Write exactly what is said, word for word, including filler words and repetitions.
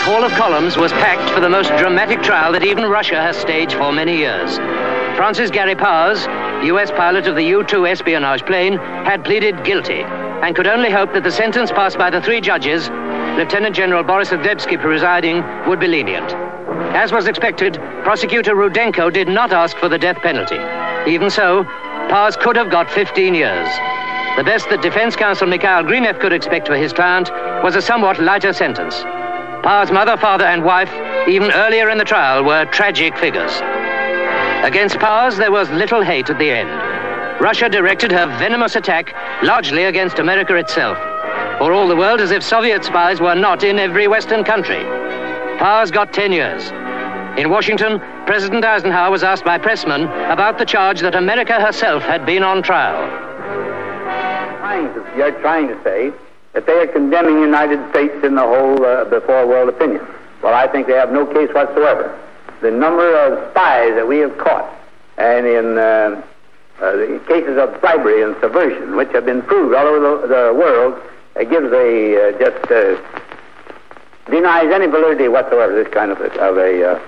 Hall of Columns was packed for the most dramatic trial that even Russia has staged for many years. Francis Gary Powers, U S pilot of the U two espionage plane, had pleaded guilty and could only hope that the sentence passed by the three judges, Lieutenant General Boris Adebsky presiding, would be lenient. As was expected, prosecutor Rudenko did not ask for the death penalty. Even so, Powers could have got fifteen years. The best that defense counsel Mikhail Grinev could expect for his client was a somewhat lighter sentence. Powers' mother, father, and wife, even earlier in the trial, were tragic figures. Against Powers, there was little hate at the end. Russia directed her venomous attack largely against America itself, for all the world as if Soviet spies were not in every Western country. Powers got ten years. In Washington, President Eisenhower was asked by pressmen about the charge that America herself had been on trial. Trying to, you're trying to say that they are condemning the United States in the whole uh, before world opinion. Well, I think they have no case whatsoever. The number of spies that we have caught, and in uh, uh, the cases of bribery and subversion, which have been proved all over the, the world, uh, gives a uh, just uh, denies any validity whatsoever this kind of a, of a uh,